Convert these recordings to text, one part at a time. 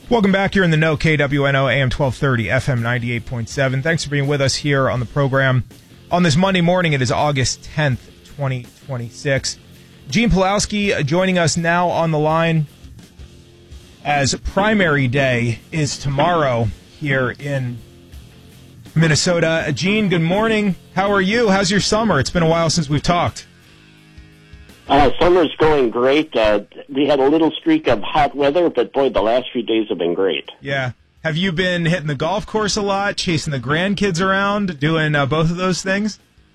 Welcome back. You're in the know, KWNO, AM 1230, FM 98.7. Thanks for being with us here on the program. On this Monday morning, it is August 10th, 2026. Gene Pawlowski joining us now on the line, as primary day is tomorrow here in Minnesota. Gene, good morning. How are you? How's your summer? It's been a while since we've talked. Summer's going great. We had a little streak of hot weather, but boy, the last few days have been great. Yeah. Have you been hitting the golf course a lot, chasing the grandkids around, doing both of those things?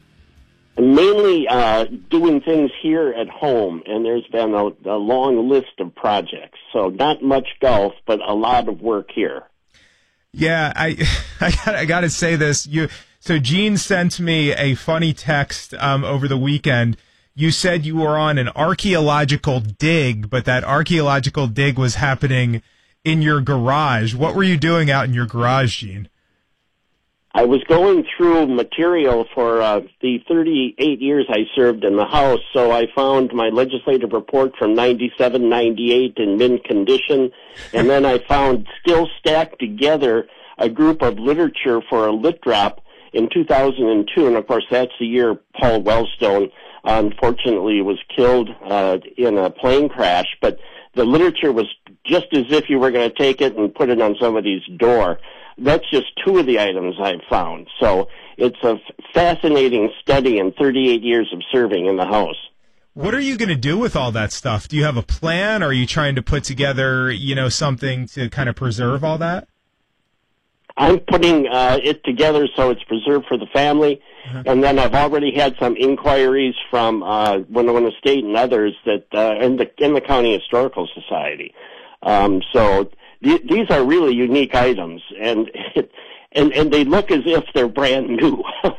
Mainly doing things here at home, and there's been a long list of projects. So not much golf, but a lot of work here. Yeah, I got to say this. So Gene sent me a funny text over the weekend. You said you were on an archaeological dig, but that archaeological dig was happening in your garage. What were you doing out in your garage, Gene? I was going through material for the 38 years I served in the House, so I found my legislative report from 97, 98 in mint condition, and then I found, still stacked together, a group of literature for a lit drop in 2002, and of course that's the year Paul Wellstone unfortunately was killed in a plane crash, but the literature was just as if you were going to take it and put it on somebody's door. That's just two of the items I've found. So it's a fascinating study in 38 years of serving in the House. What are you going to do with all that stuff? Do you have a plan? Are you trying to put together, something to kind of preserve all that? I'm putting it together so it's preserved for the family. And then I've already had some inquiries from Winona State and others that in the County Historical Society. So these are really unique items, and they look as if they're brand new.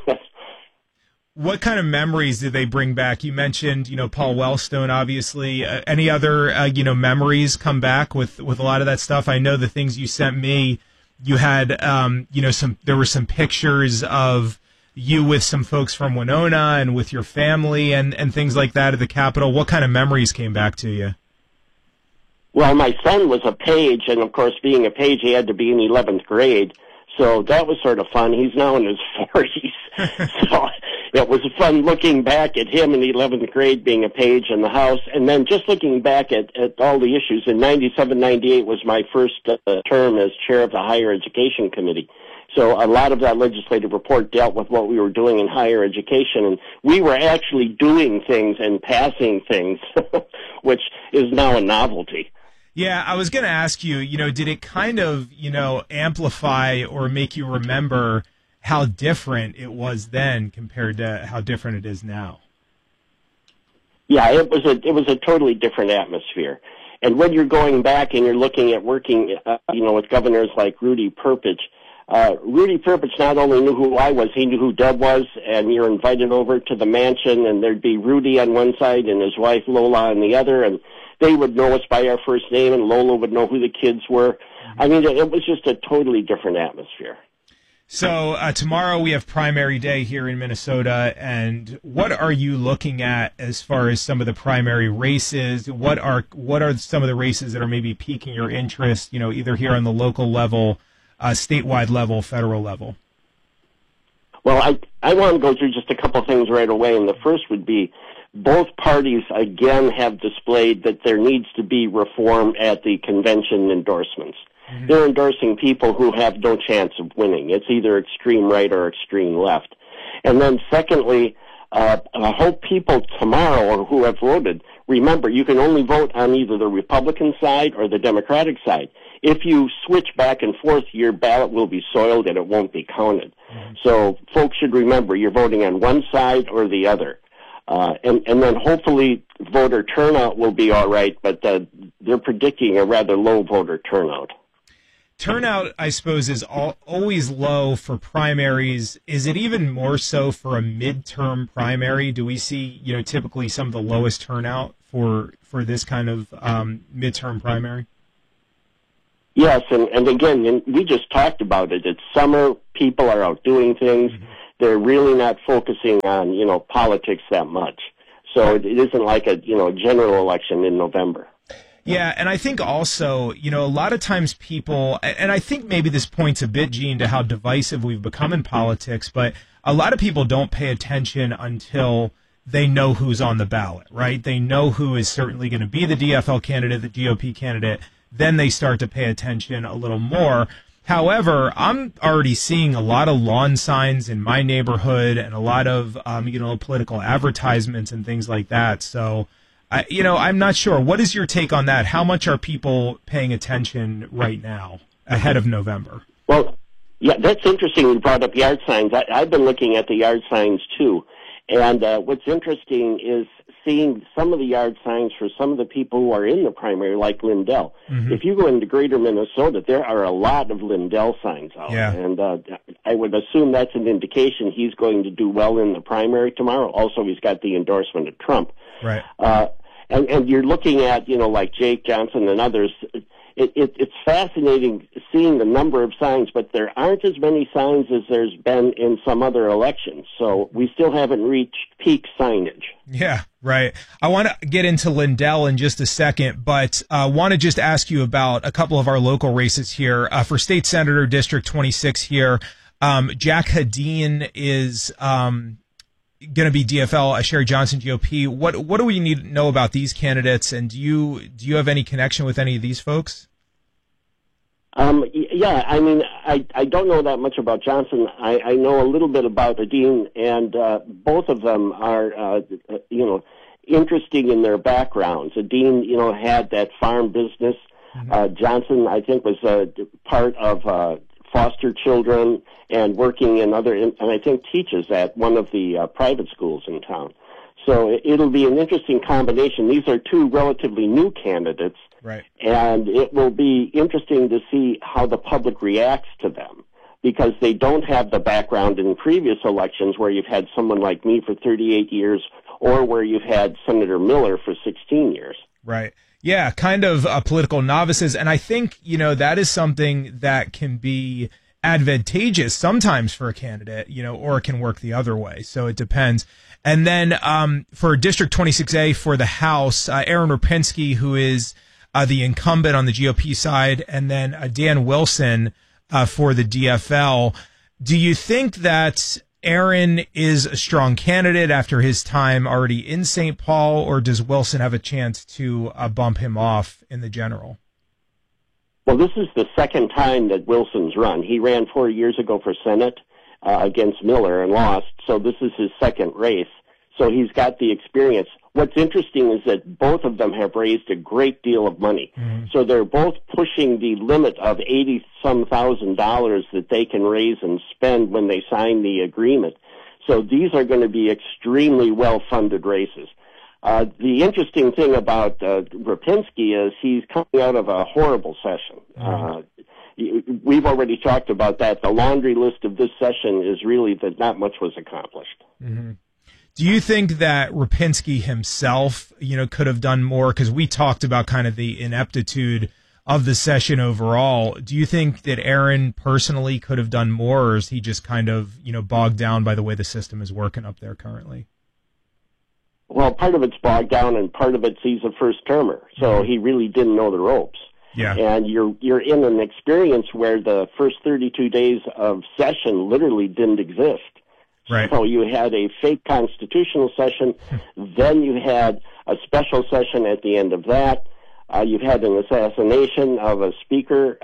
What kind of memories did they bring back? You mentioned, Paul Wellstone, obviously. Any other, memories come back with a lot of that stuff? I know the things you sent me. You had, there were some pictures of you with some folks from Winona and with your family and things like that at the Capitol. What kind of memories came back to you? Well, my son was a page, and of course, being a page, he had to be in 11th grade. So that was sort of fun. He's now in his 40s. So it was fun looking back at him in the 11th grade being a page in the House. And then just looking back at all the issues. In 97, 98 was my first term as chair of the Higher Education Committee. So a lot of that legislative report dealt with what we were doing in higher education. And we were actually doing things and passing things, which is now a novelty. Yeah, I was going to ask you, did it kind of, amplify or make you remember how different it was then compared to how different it is now? Yeah, it was a totally different atmosphere. And when you're going back and you're looking at working, with governors like Rudy Perpich, Rudy Perpich not only knew who I was, he knew who Deb was, and you're invited over to the mansion, and there'd be Rudy on one side and his wife Lola on the other, and they would know us by our first name, and Lola would know who the kids were. I mean, it was just a totally different atmosphere. So tomorrow we have primary day here in Minnesota, and what are you looking at as far as some of the primary races? What are some of the races that are maybe piquing your interest, either here on the local level, statewide level, federal level? Well, I want to go through just a couple things right away, and the first would be both parties, again, have displayed that there needs to be reform at the convention endorsements. Mm-hmm. They're endorsing people who have no chance of winning. It's either extreme right or extreme left. And then secondly, I hope people tomorrow who have voted, remember, you can only vote on either the Republican side or the Democratic side. If you switch back and forth, your ballot will be soiled and it won't be counted. Mm-hmm. So folks should remember you're voting on one side or the other. And then hopefully voter turnout will be all right, but they're predicting a rather low voter turnout. Turnout, I suppose, is always low for primaries. Is it even more so for a midterm primary? Do we see, typically some of the lowest turnout for this kind of midterm primary? Yes, and again, we just talked about it. It's summer, people are out doing things. Mm-hmm. They're really not focusing on, politics that much. So it isn't like a, general election in November. Yeah, and I think also, a lot of times people, and I think maybe this points a bit, Gene, to how divisive we've become in politics, but a lot of people don't pay attention until they know who's on the ballot, right? They know who is certainly going to be the DFL candidate, the GOP candidate. Then they start to pay attention a little more. However, I'm already seeing a lot of lawn signs in my neighborhood and a lot of, political advertisements and things like that. So, I'm not sure. What is your take on that? How much are people paying attention right now ahead of November? Well, yeah, that's interesting. You brought up yard signs. I've been looking at the yard signs too. And what's interesting is seeing some of the yard signs for some of the people who are in the primary, like Lindell. Mm-hmm. If you go into greater Minnesota, there are a lot of Lindell signs out. Yeah. And I would assume that's an indication he's going to do well in the primary tomorrow. Also, he's got the endorsement of Trump. Right. And you're looking at, like Jake Johnson and others. It's fascinating seeing the number of signs, but there aren't as many signs as there's been in some other elections. So we still haven't reached peak signage. Yeah, right. I want to get into Lindell in just a second, but I want to just ask you about a couple of our local races here. For State Senator District 26 here, Jack Hadeen is going to be DFL, Sherry Johnson GOP. What do we need to know about these candidates, and do you have any connection with any of these folks? Yeah, I mean, I don't know that much about Johnson. I know a little bit about Hadeen, and both of them are, interesting in their backgrounds. Hadeen, had that farm business. Mm-hmm. Johnson, I think, was part of foster children and working in other, and I think teaches at one of the private schools in town. So it'll be an interesting combination. These are two relatively new candidates, right? And it will be interesting to see how the public reacts to them, because they don't have the background in previous elections where you've had someone like me for 38 years or where you've had Senator Miller for 16 years. Right. Yeah, kind of political novices. And I think, that is something that can be advantageous sometimes for a candidate, or it can work the other way. So it depends. And then for District 26A for the House, Aaron Rapinski, who is the incumbent on the GOP side, and then Dan Wilson for the DFL. Do you think that Aaron is a strong candidate after his time already in St. Paul, or does Wilson have a chance to bump him off in the general? Well, this is the second time that Wilson's run. He ran 4 years ago for Senate against Miller and lost, so this is his second race. So he's got the experience. What's interesting is that both of them have raised a great deal of money. Mm-hmm. So they're both pushing the limit of $80-some thousand that they can raise and spend when they sign the agreement. So these are going to be extremely well-funded races. The interesting thing about Rapinski is he's coming out of a horrible session. Mm-hmm. We've already talked about that. The laundry list of this session is really that not much was accomplished. Mm-hmm. Do you think that Rapinski himself, could have done more? Because we talked about kind of the ineptitude of the session overall. Do you think that Aaron personally could have done more, or is he just kind of, bogged down by the way the system is working up there currently? Well, part of it's bogged down, and part of it's he's a first-termer, so he really didn't know the ropes. Yeah. And you're in an experience where the first 32 days of session literally didn't exist. Right. So you had a fake constitutional session, then you had a special session at the end of that. You've had an assassination of a speaker.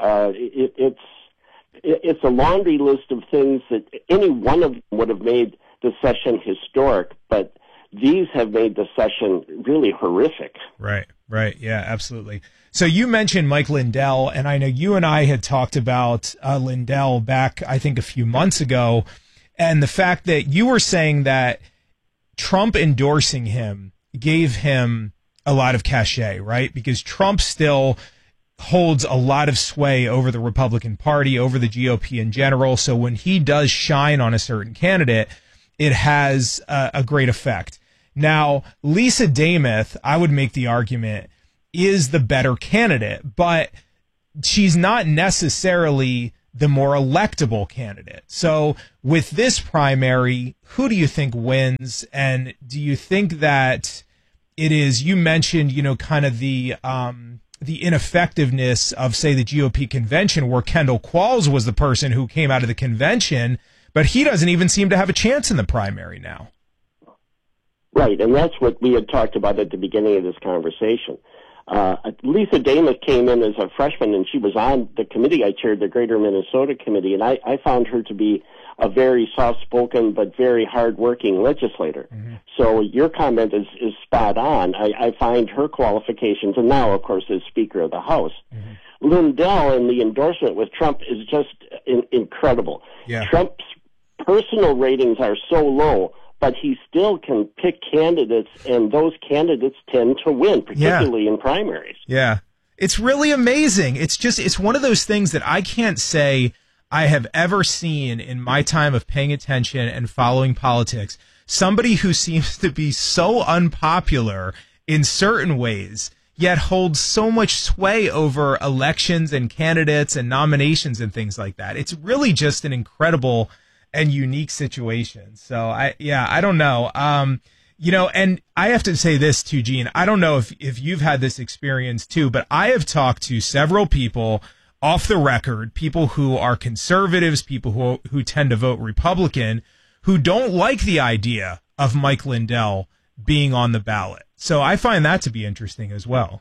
It's a laundry list of things that any one of them would have made the session historic, but these have made the session really horrific. Right. Yeah, absolutely. So you mentioned Mike Lindell, and I know you and I had talked about Lindell back, I think, a few months ago. And the fact that you were saying that Trump endorsing him gave him a lot of cachet, right? Because Trump still holds a lot of sway over the Republican Party, over the GOP in general. So when he does shine on a certain candidate, it has a great effect. Now, Lisa Damath, I would make the argument, is the better candidate, but she's not necessarily the more electable candidate. So with this primary, who do you think wins? And do you think that it is, you mentioned, kind of the the ineffectiveness of, say, the GOP convention, where Kendall Qualls was the person who came out of the convention, but he doesn't even seem to have a chance in the primary now. Right, and that's what we had talked about at the beginning of this conversation. Lisa Damas came in as a freshman, and she was on the committee. I chaired the Greater Minnesota Committee, and I found her to be a very soft-spoken but very hard-working legislator. Mm-hmm. So your comment is spot on. I find her qualifications, and now, of course, as Speaker of the House. Mm-hmm. Lindell and the endorsement with Trump is just incredible. Yeah. Trump's personal ratings are so low, but he still can pick candidates, and those candidates tend to win, particularly in primaries. Yeah. It's really amazing. It's one of those things that I can't say I have ever seen in my time of paying attention and following politics. Somebody who seems to be so unpopular in certain ways, yet holds so much sway over elections and candidates and nominations and things like that. It's really just an incredible and unique situation. So I don't know. And I have to say this too, Gene. I don't know if you've had this experience too, but I have talked to several people off the record, people who are conservatives, people who tend to vote Republican, who don't like the idea of Mike Lindell being on the ballot. So I find that to be interesting as well.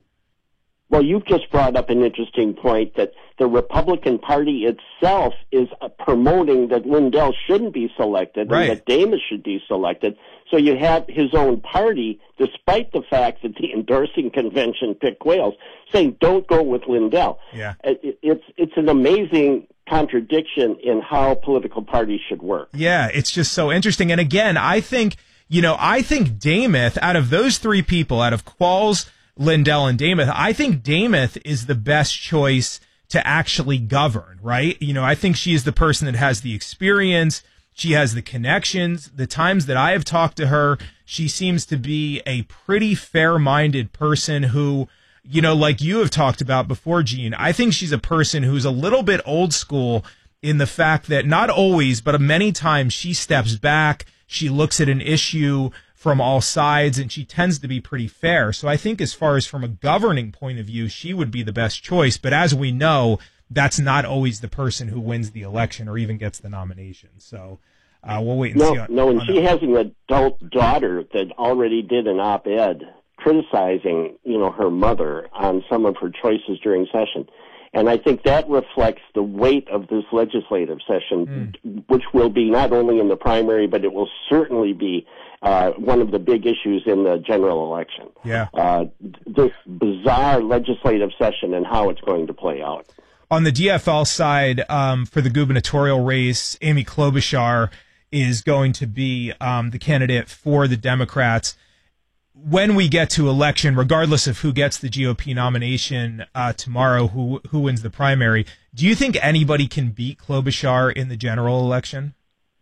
Well, you've just brought up an interesting point that the Republican Party itself is promoting that Lindell shouldn't be selected, right, and that Damas should be selected. So you have his own party, despite the fact that the endorsing convention picked Qualls, saying don't go with Lindell. Yeah. It's an amazing contradiction in how political parties should work. Yeah, it's just so interesting. And again, I think Dameth, out of those three people, out of Qualls, Lindell, and Dameth, I think Dameth is the best choice to actually govern, right? I think she is the person that has the experience. She has the connections. The times that I have talked to her, she seems to be a pretty fair-minded person who, like you have talked about before, Gene, I think she's a person who's a little bit old school in the fact that not always, but many times she steps back, she looks at an issue from all sides, and she tends to be pretty fair. So I think as far as from a governing point of view, she would be the best choice. But as we know, that's not always the person who wins the election or even gets the nomination. So we'll wait and see. And she has an adult daughter that already did an op-ed criticizing, her mother on some of her choices during session. And I think that reflects the weight of this legislative session, which will be not only in the primary, but it will certainly be one of the big issues in the general election. Yeah. This bizarre legislative session and how it's going to play out. On the DFL side, for the gubernatorial race, Amy Klobuchar is going to be the candidate for the Democrats. When we get to election, regardless of who gets the GOP nomination tomorrow, who wins the primary, do you think anybody can beat Klobuchar in the general election?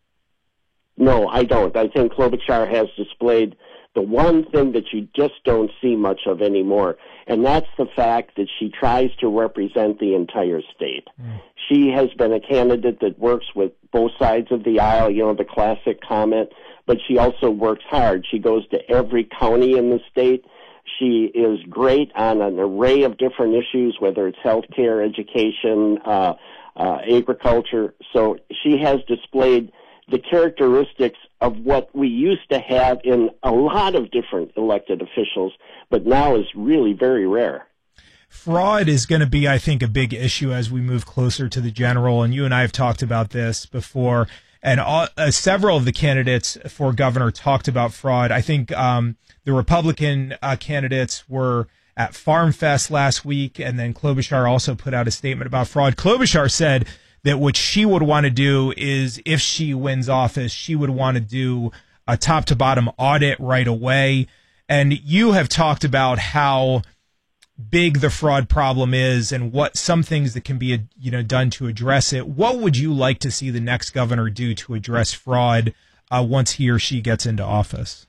No, I don't. I think Klobuchar has displayed the one thing that you just don't see much of anymore, and that's the fact that she tries to represent the entire state. She has been a candidate that works with both sides of the aisle, the classic comment, but she also works hard. She goes to every county in the state. She is great on an array of different issues, whether it's healthcare, education, agriculture. So she has displayed the characteristics of what we used to have in a lot of different elected officials, but now is really very rare. Fraud is going to be, I think, a big issue as we move closer to the general, and you and I have talked about this before, and several of the candidates for governor talked about fraud. I think the Republican candidates were at Farm Fest last week, and then Klobuchar also put out a statement about fraud. Klobuchar said that what she would want to do is, if she wins office, she would want to do a top-to-bottom audit right away. And you have talked about how big the fraud problem is and what some things that can be done to address it. What would you like to see the next governor do to address fraud once he or she gets into office?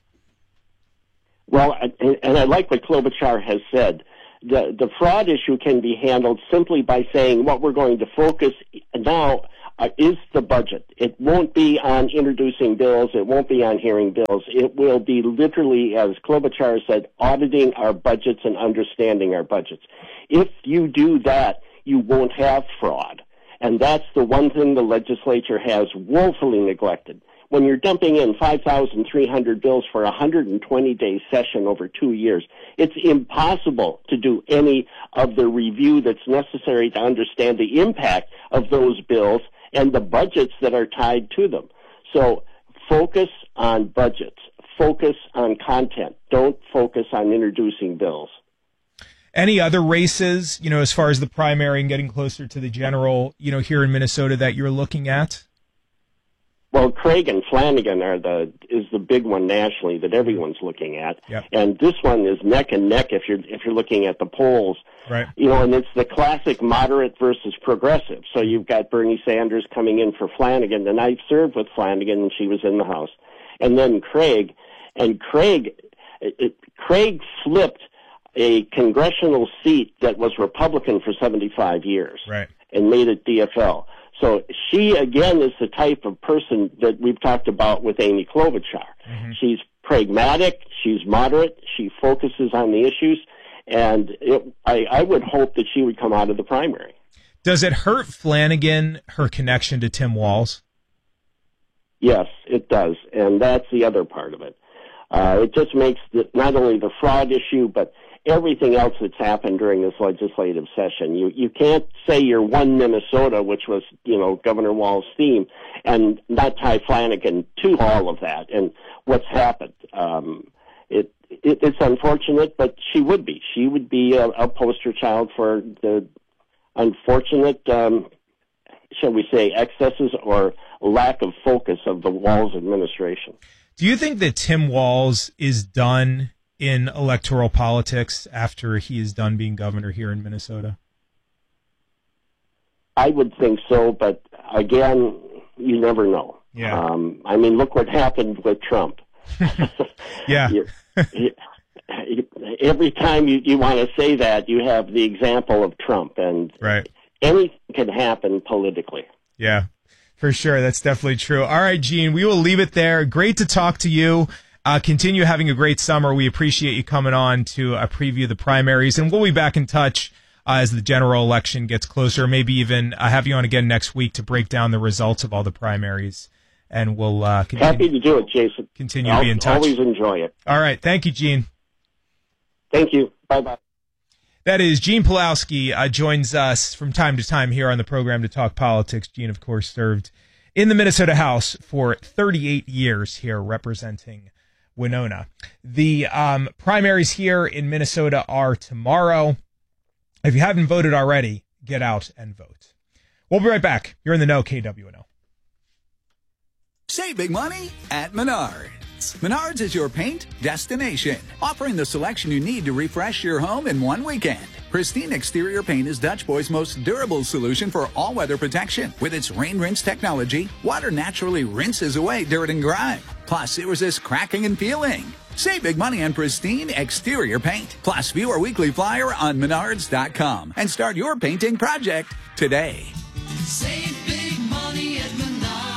Well, and I like what Klobuchar has said. The fraud issue can be handled simply by saying what we're going to focus now is the budget. It won't be on introducing bills. It won't be on hearing bills. It will be literally, as Klobuchar said, auditing our budgets and understanding our budgets. If you do that, you won't have fraud. And that's the one thing the legislature has woefully neglected. When you're dumping in 5,300 bills for a 120-day session over 2 years, it's impossible to do any of the review that's necessary to understand the impact of those bills and the budgets that are tied to them. So focus on budgets. Focus on content. Don't focus on introducing bills. Any other races, as far as the primary and getting closer to the general, here in Minnesota that you're looking at? Well, Craig and Flanagan is the big one nationally that everyone's looking at, yep. And this one is neck and neck if you're looking at the polls, right? And it's the classic moderate versus progressive. So you've got Bernie Sanders coming in for Flanagan, and I served with Flanagan, and she was in the House, and then Craig flipped a congressional seat that was Republican for 75 years, right, and made it DFL. So she, again, is the type of person that we've talked about with Amy Klobuchar. Mm-hmm. She's pragmatic, she's moderate, she focuses on the issues, and I would hope that she would come out of the primary. Does it hurt Flanagan, her connection to Tim Walz? Yes, it does, and that's the other part of it. It just makes not only the fraud issue, but everything else that's happened during this legislative session. You can't say you're one Minnesota, which was, Governor Walz's theme, and not tie Flanagan to all of that and what's happened. It's unfortunate, but she would be. She would be a poster child for the unfortunate, shall we say, excesses or lack of focus of the Walz administration. Do you think that Tim Walz is done in electoral politics after he is done being governor here in Minnesota? I would think so, but again, you never know. Yeah. Look what happened with Trump. Yeah. Every time you want to say that, you have the example of Trump, and right. Anything can happen politically. Yeah, for sure. That's definitely true. All right, Gene, we will leave it there. Great to talk to you. Continue having a great summer. We appreciate you coming on to preview the primaries, and we'll be back in touch as the general election gets closer. Maybe even have you on again next week to break down the results of all the primaries, and we'll continue. Happy to do it, Jason. Continue to be in touch. Always enjoy it. All right. Thank you, Gene. Thank you. Bye-bye. That is Gene Pawlowski, joins us from time to time here on the program to talk politics. Gene, of course, served in the Minnesota House for 38 years here representing Winona. The primaries here in Minnesota are tomorrow. If you haven't voted already, get out and vote. We'll be right back. You're in the know, KWNO. Save big money at Menards. Menards is your paint destination, offering the selection you need to refresh your home in one weekend. Pristine Exterior Paint is Dutch Boy's most durable solution for all-weather protection. With its rain rinse technology, water naturally rinses away dirt and grime. Plus, it resists cracking and peeling. Save big money on Pristine Exterior Paint. Plus, view our weekly flyer on Menards.com and start your painting project today. Save big money at Menards.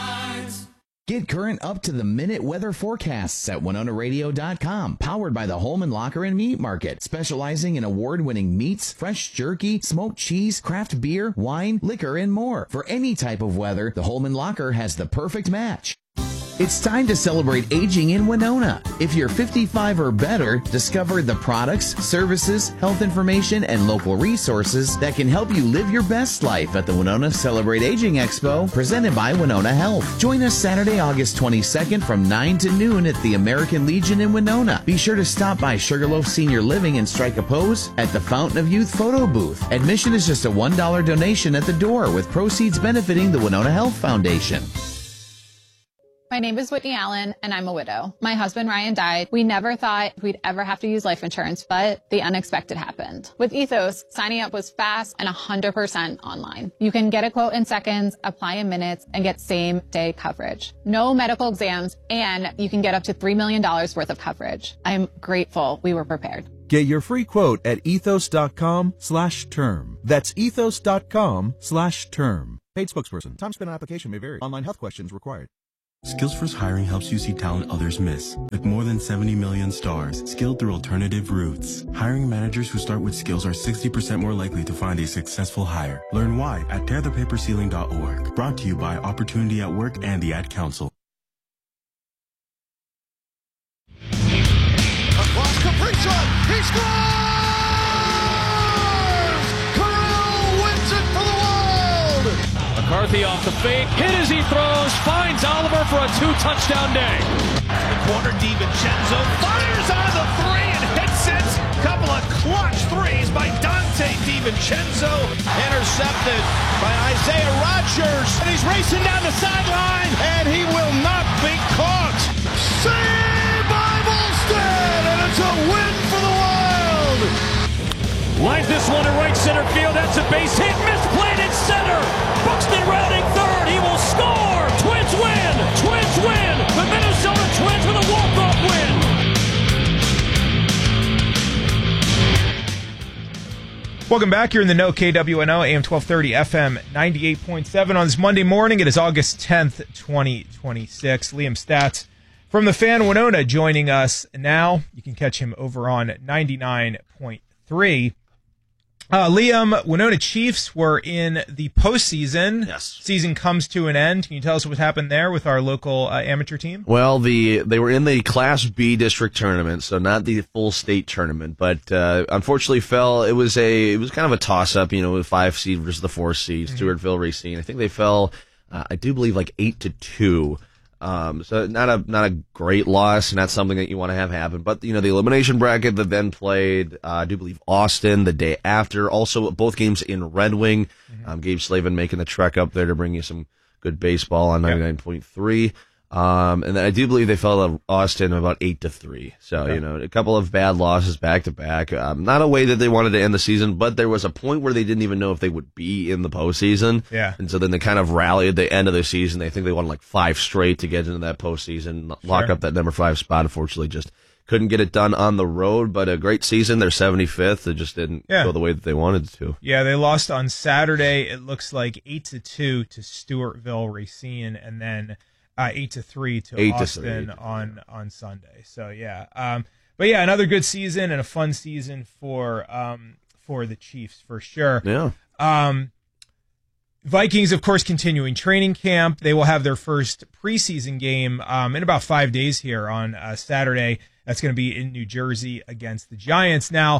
Get current up-to-the-minute weather forecasts at WinonaRadio.com. Powered by the Holman Locker and Meat Market, specializing in award-winning meats, fresh jerky, smoked cheese, craft beer, wine, liquor, and more. For any type of weather, the Holman Locker has the perfect match. It's time to celebrate aging in Winona. If you're 55 or better, discover the products, services, health information, and local resources that can help you live your best life at the Winona Celebrate Aging Expo, presented by Winona Health. Join us Saturday, August 22nd from 9 to noon at the American Legion in Winona. Be sure to stop by Sugarloaf Senior Living and strike a pose at the Fountain of Youth photo booth. Admission is just a $1 donation at the door, with proceeds benefiting the Winona Health Foundation. My name is Whitney Allen, and I'm a widow. My husband, Ryan, died. We never thought we'd ever have to use life insurance, but the unexpected happened. With Ethos, signing up was fast and 100% online. You can get a quote in seconds, apply in minutes, and get same-day coverage. No medical exams, and you can get up to $3 million worth of coverage. I'm grateful we were prepared. Get your free quote at ethos.com/term. That's ethos.com/term. Paid spokesperson. Time spent on application may vary. Online health questions required. SkillsFirst Hiring helps you see talent others miss. With more than 70 million stars, skilled through alternative routes. Hiring managers who start with skills are 60% more likely to find a successful hire. Learn why at tearthepaperceiling.org. Brought to you by Opportunity at Work and the Ad Council. Across Kaprizov, he scores! Kirill wins it for the Wild! McCarthy off the fake, hit as he throws, finds Oliver for a 2-touchdown day. The corner, DiVincenzo fires on the three and hits it. Couple of clutch threes by Dante DiVincenzo. Intercepted by Isaiah Rodgers. And he's racing down the sideline, and he will not be caught. Saved by Volstead, and it's a win for the Wild. Lines this one to right center field. That's a base hit. Misplayed at center. Buxton rounding third. He will score. Twins win. Twins win. The Minnesota Twins with a walk-off win. Welcome back. You're in the know, KWNO, AM 1230, FM 98.7. On this Monday morning, it is August 10th, 2026. Liam Stats from the Fan Winona joining us now. You can catch him over on 99.3. Liam, Winona Chiefs were in the postseason. Yes. Season comes to an end. Can you tell us what happened there with our local amateur team? Well, they were in the Class B district tournament, so not the full state tournament, but unfortunately fell. It was kind of a toss up, with 5 seed versus the 4 seed, Stewartville Racine. I think they fell, I do believe, like 8-2. So not a great loss, not something that you want to have happen. But, the elimination bracket that then played, I do believe Austin the day after. Also, both games in Red Wing. Gabe Slavin making the trek up there to bring you some good baseball on 99.3. And then I do believe they fell to Austin about 8-3. So, a couple of bad losses back to back. Not a way that they wanted to end the season, but there was a point where they didn't even know if they would be in the postseason. Yeah. And so then they kind of rallied at the end of the season. They think they won like 5 straight to get into that postseason, lock up that number 5 spot. Unfortunately, just couldn't get it done on the road, but a great season. They're 75th. It just didn't go the way that they wanted to. Yeah, they lost on Saturday. It looks like 8-2 to Stewartville Racine, and then 8-3 to Austin on Sunday. So but another good season and a fun season for the Chiefs for sure. Yeah. Vikings, of course, continuing training camp. They will have their first preseason game in about 5 days here on Saturday. That's going to be in New Jersey against the Giants. Now,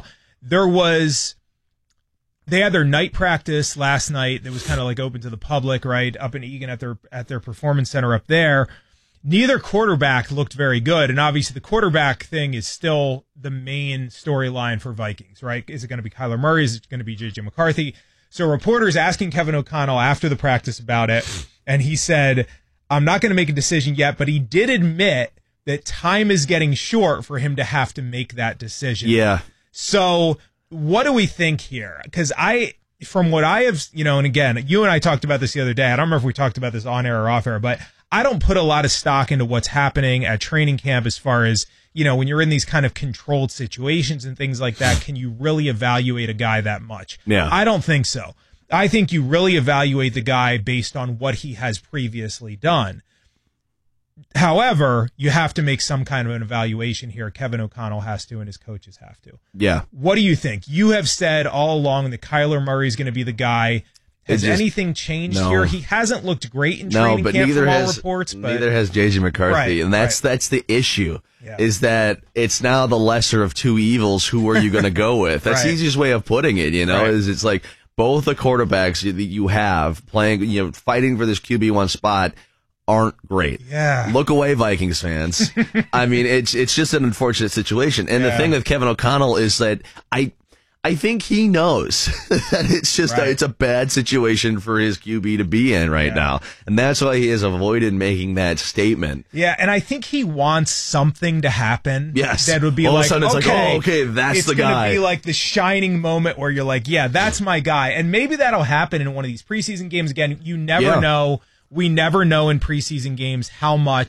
they had their night practice last night that was kind of like open to the public, right, up in Eagan at their performance center up there. Neither quarterback looked very good, and obviously the quarterback thing is still the main storyline for Vikings, right? Is it going to be Kyler Murray? Is it going to be J.J. McCarthy? So reporters asking Kevin O'Connell after the practice about it, and he said, I'm not going to make a decision yet, but he did admit that time is getting short for him to have to make that decision. Yeah. So what do we think here? Because from what I have, and again, you and I talked about this the other day. I don't remember if we talked about this on air or off air, but I don't put a lot of stock into what's happening at training camp as far as, when you're in these kind of controlled situations and things like that, can you really evaluate a guy that much? Yeah. I don't think so. I think you really evaluate the guy based on what he has previously done. However, you have to make some kind of an evaluation here. Kevin O'Connell has to, and his coaches have to. Yeah. What do you think? You have said all along that Kyler Murray is going to be the guy. Has anything changed here? He hasn't looked great in training camp from all reports. But neither has J.J. McCarthy, and that's the issue. Yeah. Is that it's now the lesser of two evils. Who are you going to go with? That's the easiest way of putting it. Is it's like both the quarterbacks that you have playing, fighting for this QB1 spot aren't great. Yeah. Look away, Vikings fans. I mean, it's just an unfortunate situation. And the thing with Kevin O'Connell is that I think he knows that it's just it's a bad situation for his QB to be in right now. And that's why he has avoided making that statement. Yeah, and I think he wants something to happen. Yes. That would be all like, of a sudden it's okay, that's the guy. It's going to be like the shining moment where you're like, yeah, that's my guy. And maybe that'll happen in one of these preseason games. Again, you never know. We never know in preseason games how much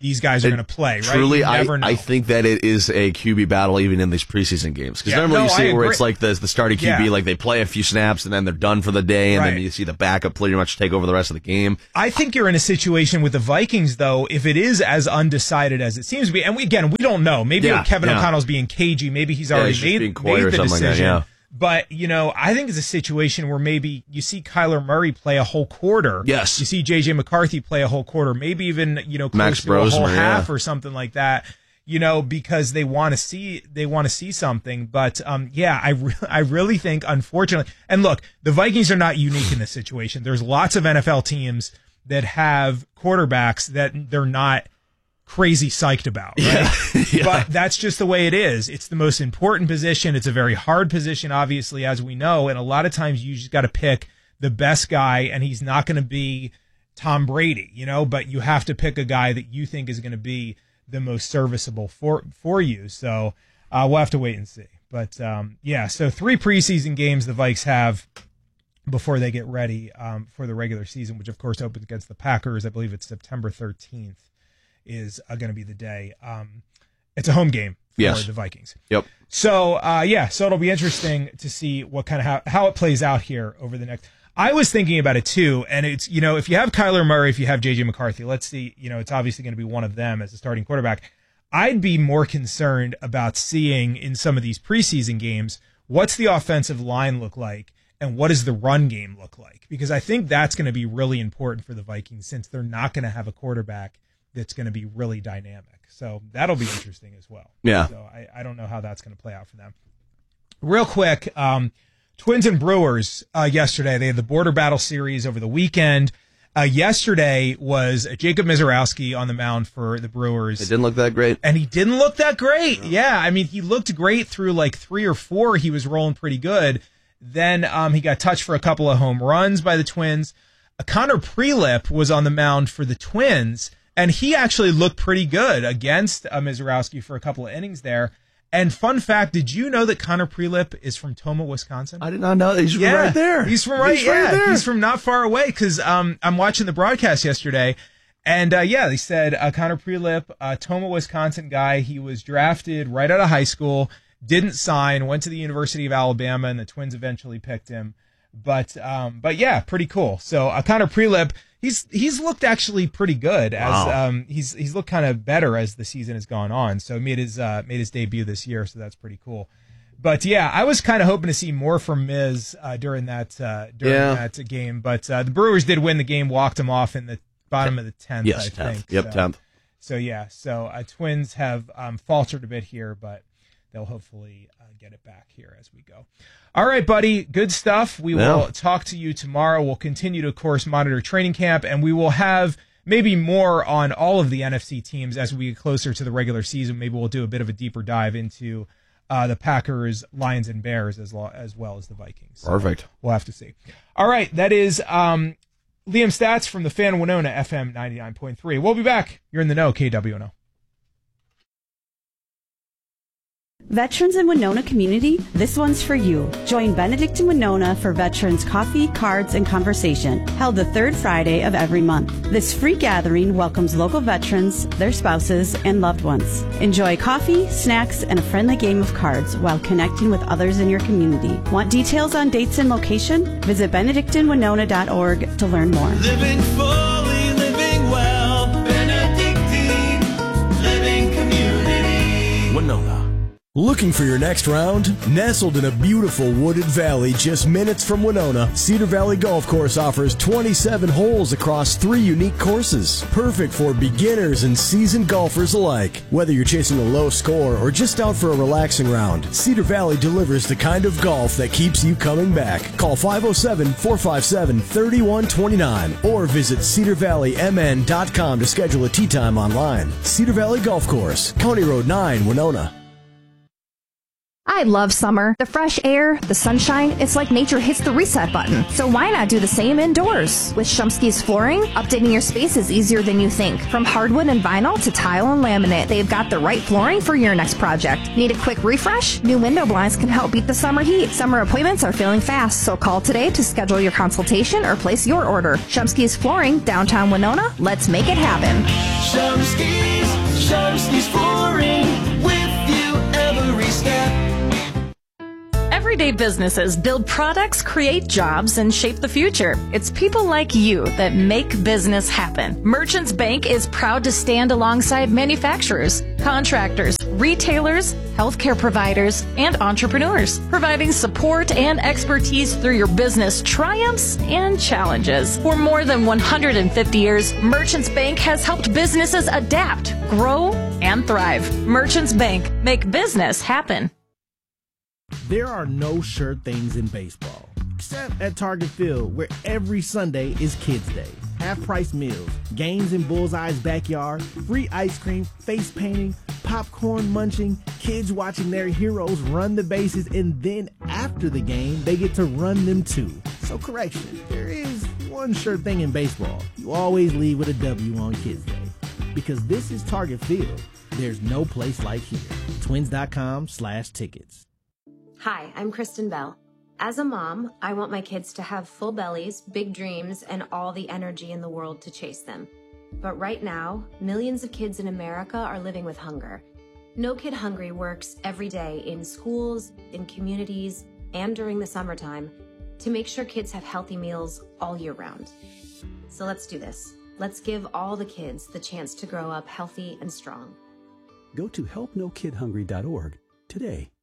these guys are going to play, right? Truly, You never know. I think that it is a QB battle even in these preseason games. Because normally you see it where it's like the starting QB, like they play a few snaps and then they're done for the day, and then you see the backup pretty much take over the rest of the game. I think you're in a situation with the Vikings, though, if it is as undecided as it seems to be. And we don't know. Maybe Kevin O'Connell's being cagey. Maybe he's already made the decision. Like that, But, I think it's a situation where maybe you see Kyler Murray play a whole quarter. Yes. You see J.J. McCarthy play a whole quarter, maybe even, close Max to a whole Brosmer, half or something like that, because they want to see something. But, I really think, unfortunately, and look, the Vikings are not unique in this situation. There's lots of NFL teams that have quarterbacks that they're not crazy psyched about, right? But that's just the way it is. It's the most important position. It's a very hard position, obviously, as we know. And a lot of times you just got to pick the best guy, and he's not going to be Tom Brady, but you have to pick a guy that you think is going to be the most serviceable for you. So we'll have to wait and see. But so 3 preseason games the Vikes have before they get ready for the regular season, which of course opens against the Packers. I believe it's September 13th. Is going to be the day. It's a home game for the Vikings. Yep. So, so it'll be interesting to see what kind of how it plays out here over the next. I was thinking about it too, and it's, if you have Kyler Murray, if you have J.J. McCarthy, let's see, it's obviously going to be one of them as a starting quarterback. I'd be more concerned about seeing in some of these preseason games, what's the offensive line look like and what does the run game look like? Because I think that's going to be really important for the Vikings since they're not going to have a quarterback that's going to be really dynamic. So that'll be interesting as well. Yeah. So I don't know how that's going to play out for them. Real quick, Twins and Brewers yesterday, they had the Border Battle Series over the weekend. Yesterday was Jacob Mizorowski on the mound for the Brewers. It didn't look that great. And he didn't look that great. No. Yeah, I mean, he looked great through like 3 or 4. He was rolling pretty good. Then he got touched for a couple of home runs by the Twins. Connor Prelip was on the mound for the Twins, and he actually looked pretty good against Mizorowski for a couple of innings there. And fun fact, did you know that Connor Prelip is from Tomah, Wisconsin? I did not know. He's from right there. He's from right there. He's from not far away because I'm watching the broadcast yesterday. And, they said Connor Prelip, Tomah, Wisconsin guy. He was drafted right out of high school, didn't sign, went to the University of Alabama, and the Twins eventually picked him. But yeah, pretty cool. So Connor Prelip, he's looked actually pretty good as he's looked kind of better as the season has gone on. So he made his debut this year, so that's pretty cool. But yeah, I was kind of hoping to see more from Miz during that game. But the Brewers did win the game, walked him off in the bottom of the 10th. Yes, I 10th. think. Yep, 10th. So Twins have faltered a bit here, but they'll hopefully get it back here as we go. All right, buddy. Good stuff. We will talk to you tomorrow. We'll continue to, of course, monitor training camp, and we will have maybe more on all of the NFC teams as we get closer to the regular season. Maybe we'll do a bit of a deeper dive into the Packers, Lions, and Bears as well as the Vikings. So perfect. We'll have to see. All right. That is Liam Stats from the Fan Winona FM 99.3. We'll be back. You're in the know, KWNO. Veterans in Winona community, this one's for you. Join Benedict in Winona for Veterans Coffee, Cards, and Conversation, held the third Friday of every month. This free gathering welcomes local veterans, their spouses, and loved ones. Enjoy coffee, snacks, and a friendly game of cards while connecting with others in your community. Want details on dates and location? Visit benedictinwinona.org to learn more. Living fully, living well, Benedictine Living Community. Winona. Looking for your next round? Nestled in a beautiful wooded valley just minutes from Winona, Cedar Valley Golf Course offers 27 holes across 3 unique courses. Perfect for beginners and seasoned golfers alike. Whether you're chasing a low score or just out for a relaxing round, Cedar Valley delivers the kind of golf that keeps you coming back. Call 507-457-3129 or visit cedarvalleymn.com to schedule a tee time online. Cedar Valley Golf Course, County Road 9, Winona. I love summer. The fresh air, the sunshine, it's like nature hits the reset button. So why not do the same indoors? With Shumsky's Flooring, updating your space is easier than you think. From hardwood and vinyl to tile and laminate, they've got the right flooring for your next project. Need a quick refresh? New window blinds can help beat the summer heat. Summer appointments are filling fast, so call today to schedule your consultation or place your order. Shumsky's Flooring, downtown Winona. Let's make it happen. Shumsky's Flooring, with you every step. Everyday businesses build products, create jobs, and shape the future. It's people like you that make business happen. Merchants Bank is proud to stand alongside manufacturers, contractors, retailers, healthcare providers, and entrepreneurs, providing support and expertise through your business triumphs and challenges. For more than 150 years, Merchants Bank has helped businesses adapt, grow, and thrive. Merchants Bank, make business happen. There are no sure things in baseball, except at Target Field, where every Sunday is Kids Day. Half-price meals, games in Bullseye's backyard, free ice cream, face painting, popcorn munching, kids watching their heroes run the bases, and then after the game, they get to run them too. So correction, there is one sure thing in baseball. You always leave with a W on Kids Day. Because this is Target Field, there's no place like here. Twins.com/tickets. Hi, I'm Kristen Bell. As a mom, I want my kids to have full bellies, big dreams, and all the energy in the world to chase them. But right now, millions of kids in America are living with hunger. No Kid Hungry works every day in schools, in communities, and during the summertime to make sure kids have healthy meals all year round. So let's do this. Let's give all the kids the chance to grow up healthy and strong. Go to helpnokidhungry.org today.